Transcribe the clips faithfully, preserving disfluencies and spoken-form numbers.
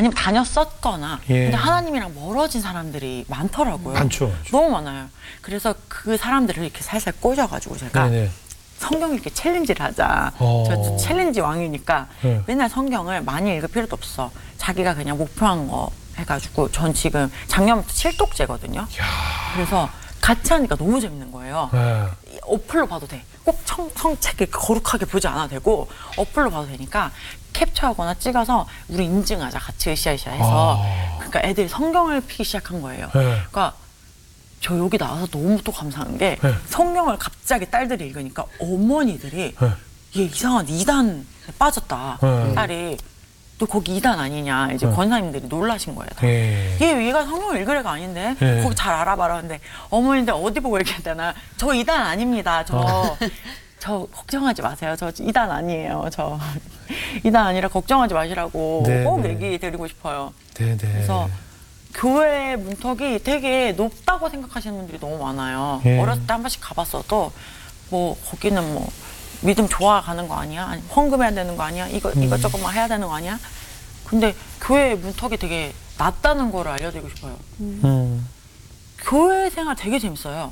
아니면 다녔었거나 예. 근데 하나님이랑 멀어진 사람들이 많더라고요. 많죠. 너무 많아요. 그래서 그 사람들을 이렇게 살살 꽂아가지고 제가 네네. 성경 이렇게 챌린지를 하자. 어. 저 챌린지 왕이니까 네. 맨날 성경을 많이 읽을 필요도 없어. 자기가 그냥 목표한 거 해가지고 전 지금 작년부터 칠독째거든요. 야. 그래서 같이 하니까 너무 재밌는 거예요. 네. 어플로 봐도 돼. 꼭 청, 성책 거룩하게 보지 않아도 되고 어플로 봐도 되니까 캡처하거나 찍어서 우리 인증하자 같이 으쌰으쌰 해서 아. 그러니까 애들이 성경을 피기 시작한 거예요. 네. 그러니까 저 여기 나와서 너무 또 감사한 게 네. 성경을 갑자기 딸들이 읽으니까 어머니들이 네. 얘 이상한 이단에 빠졌다. 네. 딸이 또 거기 이단 아니냐 이제 네. 권사님들이 놀라신 거예요. 다. 예. 얘 얘가 성경을 읽을 애가 아닌데 네. 거기 잘 알아봐라. 근데 어머니들 어디 보고 얘기해야 되나? 저 이단 아닙니다. 저 어. 저 걱정하지 마세요. 저 이단 아니에요. 저 이단 아니라 걱정하지 마시라고 네, 꼭 네. 얘기 드리고 싶어요. 네네. 그래서 교회 문턱이 되게 높다고 생각하시는 분들이 너무 많아요. 예. 어렸을 때 한 번씩 가봤어도 뭐 거기는 뭐 믿음 좋아가는 거 아니야? 아니, 헌금해야 되는 거 아니야? 이거 음. 이것저것 해야 되는 거 아니야? 근데 교회 문턱이 되게 낮다는 거를 알려드리고 싶어요. 음. 교회 생활 되게 재밌어요.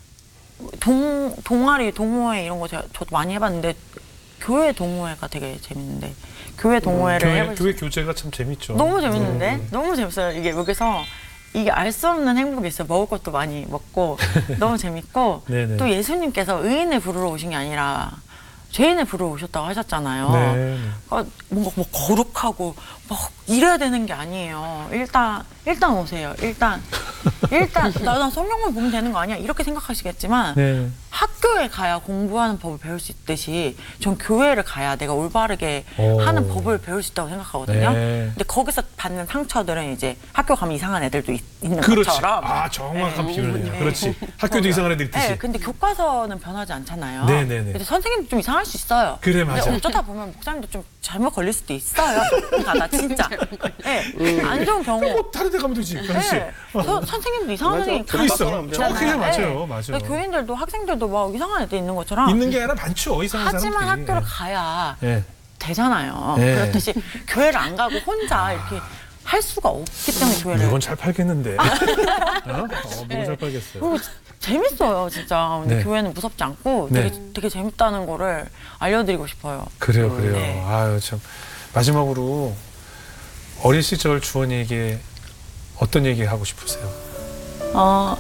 동 동아리 동호회 이런 거 제가 저도 많이 해봤는데 교회 동호회가 되게 재밌는데 교회 동호회를 교회, 해볼 수 교회 교제가 참 재밌죠. 너무 재밌는데 네. 너무 재밌어요. 이게 여기서 이게 알 수 없는 행복이 있어요. 먹을 것도 많이 먹고 너무 재밌고 네네. 또 예수님께서 의인을 부르러 오신 게 아니라 죄인을 부르러 오셨다고 하셨잖아요. 네. 그러니까 뭔가 뭐 거룩하고 막 이래야 되는 게 아니에요. 일단 일단 오세요. 일단 일단 나 성경만 보면 되는 거 아니야? 이렇게 생각하시겠지만 네. 학교에 가야 공부하는 법을 배울 수 있듯이 전 교회를 가야 내가 올바르게 오. 하는 법을 배울 수 있다고 생각하거든요. 네. 근데 거기서 받는 상처들은 이제 학교 가면 이상한 애들도 있, 있는 그렇지. 것처럼. 아 정확한 네. 비유네요. 네. 그렇지. 학교도 이상한 애들 있듯이. 네, 근데 교과서는 변하지 않잖아요. 네네네. 근데 선생님도 좀 이상할 수 있어요. 그래, 근데 맞아. 어쩌다 보면 목사님도 좀 잘못 걸릴 수도 있어요. 나, 나 진짜. 네, 안 좋은 경우. 뭐 다른 데 가면 되지. 그렇지. 네. 서, 선생님도 이상한 선생님 그 있어. 정확해요. 맞아요. 맞아요. 그러니까 교인들도 학생들도 막 이상한 애들 있는 것처럼 있는 게 아니라 많죠. 이상한 하지만 사람들이. 학교를 가야 예. 되잖아요. 네. 그렇듯이 교회를 안 가고 혼자 이렇게 할 수가 없기 때문에 교회를. 물건 잘 팔겠는데. 어? 어, 물건 네. 잘 팔겠어요. 그리고 재밌어요, 진짜. 근데 네. 교회는 무섭지 않고 네. 되게, 되게 재밌다는 거를 알려드리고 싶어요. 그래요, 그래요. 네. 아유 참. 마지막으로 어린 시절 주원이에게 어떤 얘기 하고 싶으세요? 어,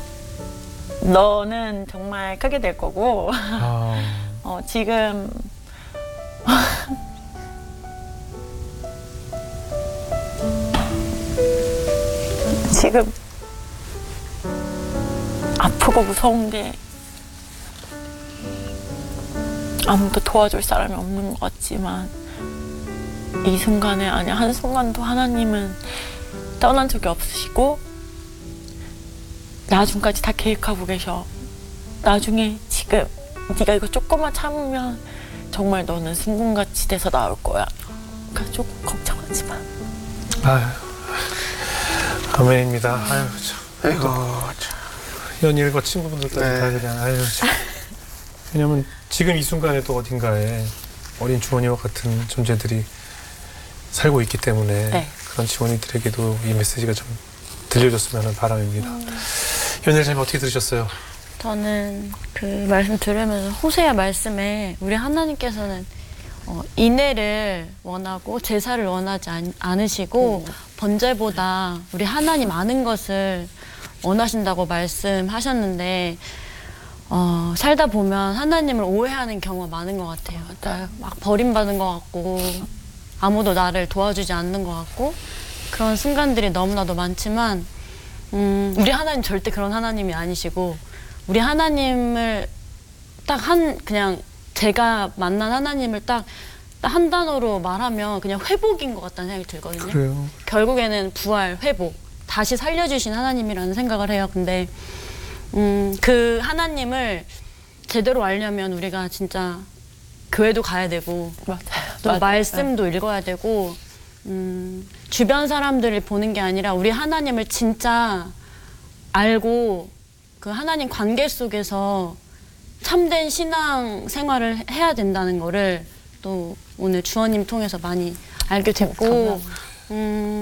너는 정말 크게 될 거고, 아, 어, 지금, 지금 아프고 무서운 게 아무도 도와줄 사람이 없는 것 같지만 이 순간에 아니 한순간도 하나님은 떠난 적이 없으시고 나중까지 다 계획하고 계셔. 나중에 지금 네가 이거 조금만 참으면 정말 너는 순금같이 돼서 나올 거야. 그러니까 조금 걱정하지 마. 아유, 아멘입니다. 아유 참. 아이고, 연일과 친구분들까지 네. 다 그냥 아유 참. 왜냐면 지금 이 순간에도 어딘가에 어린 주원이와 같은 존재들이 살고 있기 때문에 네. 그런 지원이들에게도 이 메시지가 좀 들려줬으면 하는 바람입니다. 음. 연일님 어떻게 들으셨어요? 저는 그 말씀 들으면서 호세아 말씀에 우리 하나님께서는 어, 인애를 원하고 제사를 원하지 않, 않으시고 음. 번제보다 우리 하나님 아는 것을 원하신다고 말씀하셨는데 어, 살다 보면 하나님을 오해하는 경우가 많은 것 같아요. 맞아요. 막 버림받은 것 같고 아무도 나를 도와주지 않는 것 같고 그런 순간들이 너무나도 많지만 음, 우리 하나님 절대 그런 하나님이 아니시고 우리 하나님을 딱 한 그냥 제가 만난 하나님을 딱 한 단어로 말하면 그냥 회복인 것 같다는 생각이 들거든요. 그래요. 결국에는 부활, 회복, 다시 살려주신 하나님이라는 생각을 해요. 근데 음, 그 하나님을 제대로 알려면 우리가 진짜 교회도 가야 되고 맞아요. 또 맞아요. 말씀도 읽어야 되고 음, 주변 사람들을 보는 게 아니라 우리 하나님을 진짜 알고 그 하나님 관계 속에서 참된 신앙 생활을 해야 된다는 거를 또 오늘 주원님 통해서 많이 알게 됐고 음,